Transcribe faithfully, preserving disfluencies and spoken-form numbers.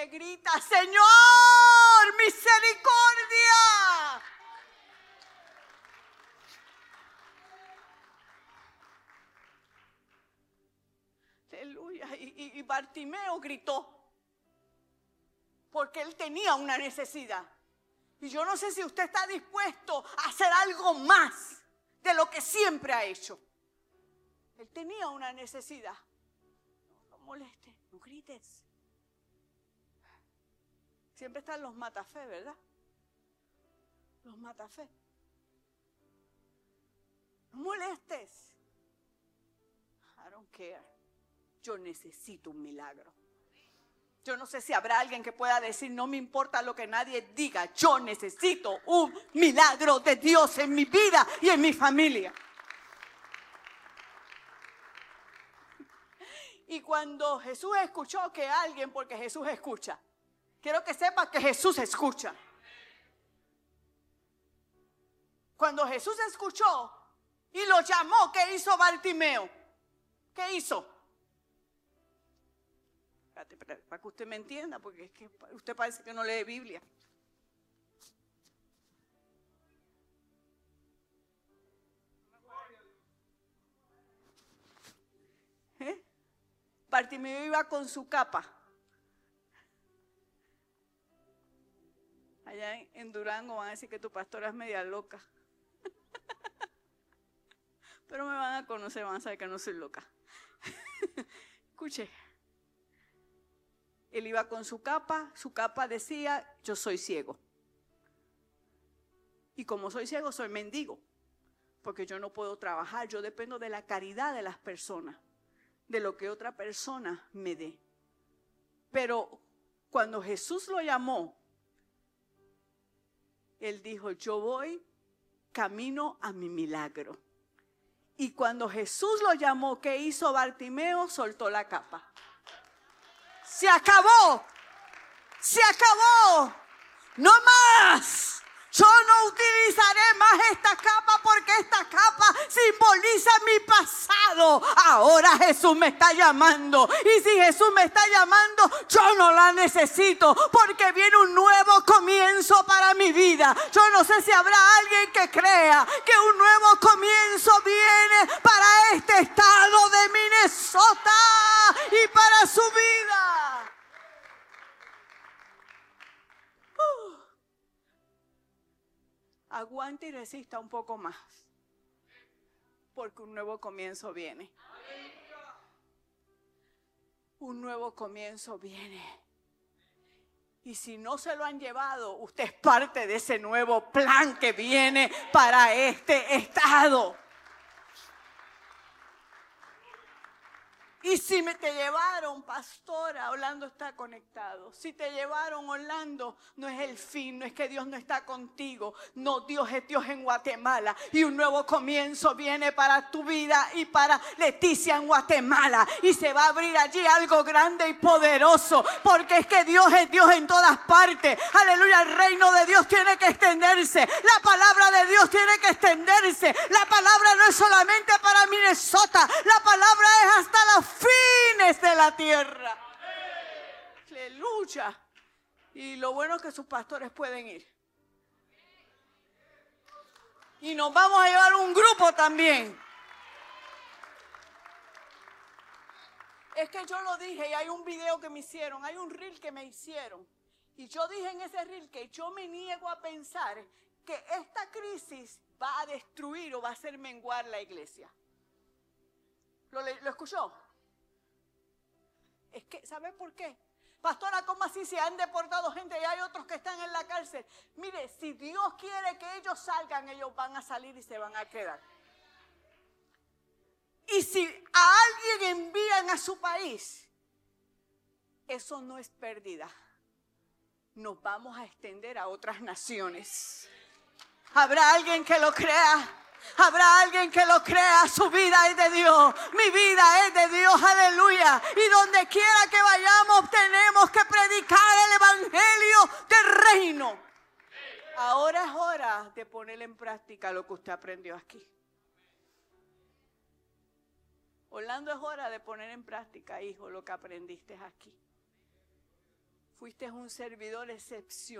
grita: Señor, misericordia. Aleluya. Y, y, y Bartimeo gritó porque él tenía una necesidad. Y yo no sé si usted está dispuesto a hacer algo más de lo que siempre ha hecho. Él tenía una necesidad. No, no molestes, no grites. Siempre están los matafé, ¿verdad? Los matafé. No molestes. I don't care. Yo necesito un milagro. Yo no sé si habrá alguien que pueda decir: no me importa lo que nadie diga, yo necesito un milagro de Dios en mi vida y en mi familia. Y cuando Jesús escuchó que alguien, porque Jesús escucha, quiero que sepa que Jesús escucha. Cuando Jesús escuchó y lo llamó, ¿qué hizo Bartimeo? ¿Qué hizo? Para que usted me entienda, porque es que usted parece que no lee Biblia. ¿Eh? Bartimeo iba con su capa. Allá en Durango van a decir que tu pastora es media loca. Pero me van a conocer, van a saber que no soy loca. Escuche. Él iba con su capa, su capa decía: yo soy ciego. Y como soy ciego, soy mendigo. Porque yo no puedo trabajar, yo dependo de la caridad de las personas, de lo que otra persona me dé. Pero cuando Jesús lo llamó, él dijo: yo voy camino a mi milagro. Y cuando Jesús lo llamó, ¿qué hizo Bartimeo? Soltó la capa. Se acabó, se acabó, no más. Yo no utilizaré más esta capa porque esta capa simboliza mi pasado. Ahora Jesús me está llamando. Y si Jesús me está llamando, yo no la necesito porque viene un nuevo comienzo para mi vida. Yo no sé si habrá alguien que crea que un nuevo comienzo viene para este estado de Minnesota y para su vida. Uh. Aguante y resista un poco más, porque un nuevo comienzo viene. Un nuevo comienzo viene. Y si no se lo han llevado, usted es parte de ese nuevo plan que viene para este estado. Y si me te llevaron, pastora, Orlando está conectado. Si te llevaron, Orlando, no es el fin, no es que Dios no está contigo. No, Dios es Dios en Guatemala. Y un nuevo comienzo viene para tu vida y para Leticia en Guatemala. Y se va a abrir allí algo grande y poderoso. Porque es que Dios es Dios en todas partes. Aleluya, el reino de Dios tiene que extenderse. La palabra de Dios tiene que extenderse. La palabra no es solamente para Minnesota. La palabra es hasta la fines de la tierra. Aleluya. Y lo bueno es que sus pastores pueden ir. Y nos vamos a llevar un grupo también. Es que yo lo dije y hay un video que me hicieron, hay un reel que me hicieron. Y yo dije en ese reel que yo me niego a pensar que esta crisis va a destruir o va a hacer menguar la iglesia. ¿Lo, lo escuchó? Es que, ¿sabe por qué? Pastora, ¿cómo así se han deportado gente y hay otros que están en la cárcel? Mire, si Dios quiere que ellos salgan, ellos van a salir y se van a quedar. Y si a alguien envían a su país, eso no es pérdida. Nos vamos a extender a otras naciones. ¿Habrá alguien que lo crea? Habrá alguien que lo crea. Su vida es de Dios, mi vida es de Dios, aleluya. Y donde quiera que vayamos tenemos que predicar el evangelio del reino. Ahora es hora de poner en práctica lo que usted aprendió aquí. Orlando, es hora de poner en práctica, hijo, lo que aprendiste aquí. Fuiste un servidor excepcional.